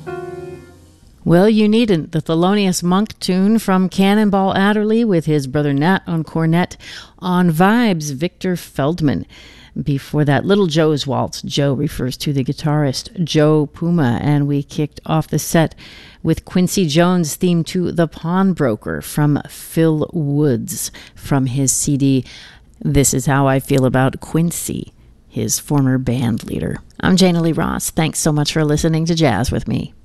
Well, you needn't. The Thelonious Monk tune from Cannonball Adderley with his brother Nat on cornet. On vibes, Victor Feldman. Before that, Little Joe's Waltz. Joe refers to the guitarist Joe Puma. And we kicked off the set with Quincy Jones' theme to The Pawnbroker from Phil Woods from his CD, This Is How I Feel About Quincy, his former band leader. I'm Jana Lee Ross. Thanks so much for listening to Jazz with Me.